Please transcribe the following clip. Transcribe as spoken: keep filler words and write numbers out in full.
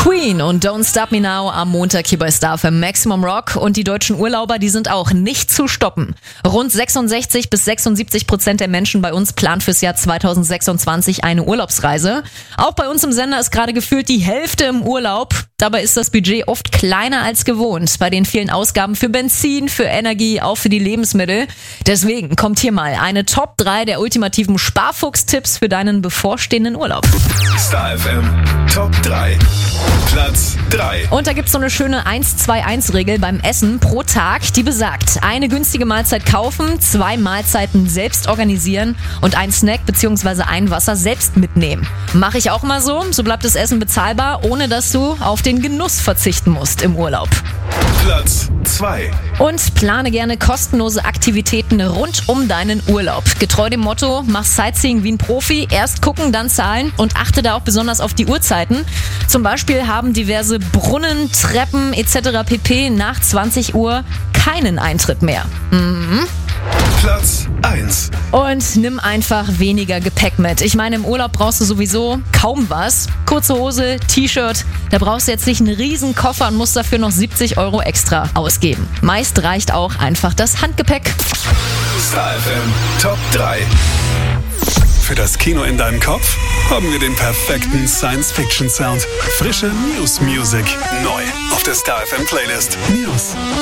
Queen und Don't Stop Me Now am Montag hier bei Star F M Maximum Rock. Und die deutschen Urlauber, die sind auch nicht zu stoppen. Rund sechsundsechzig bis sechsundsiebzig Prozent der Menschen bei uns planen fürs Jahr zweitausendsechsundzwanzig eine Urlaubsreise. Auch bei uns im Sender ist gerade gefühlt die Hälfte im Urlaub. Dabei ist das Budget oft kleiner als gewohnt. Bei den vielen Ausgaben für Benzin, für Energie, auch für die Lebensmittel. Deswegen kommt hier mal eine Top drei der ultimativen Sparfuchs-Tipps für deinen bevorstehenden Urlaub. Star F M Top drei. Platz drei. Und da gibt's so eine schöne eins zwei eins Regel beim Essen pro Tag, die besagt, eine günstige Mahlzeit kaufen, zwei Mahlzeiten selbst organisieren und ein Snack bzw. ein Wasser selbst mitnehmen. Mache ich auch mal so, so bleibt das Essen bezahlbar, ohne dass du auf den Genuss verzichten musst im Urlaub. Platz zwei. Und plane gerne kostenlose Aktivitäten rund um deinen Urlaub. Getreu dem Motto, mach Sightseeing wie ein Profi, erst gucken, dann zahlen und achte da auch besonders auf die Uhrzeiten. Zum Beispiel haben diverse Brunnen, Treppen et cetera pp. Nach zwanzig Uhr keinen Eintritt mehr. Mhm. Platz eins. Und nimm einfach weniger Gepäck mit. Ich meine, im Urlaub brauchst du sowieso kaum was. Kurze Hose, T-Shirt, da brauchst du jetzt nicht einen riesen Koffer und musst dafür noch siebzig Euro extra ausgeben. Meist reicht auch einfach das Handgepäck. Star F M Top drei. Für das Kino in deinem Kopf haben wir den perfekten Science-Fiction-Sound. Frische News-Music. Neu auf der Star F M Playlist. News.